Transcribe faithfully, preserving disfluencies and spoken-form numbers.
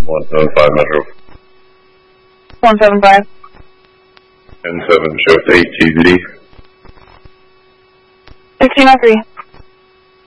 one seven five Metro. one seven five. ten seven, show eight T V D. sixteen oh three.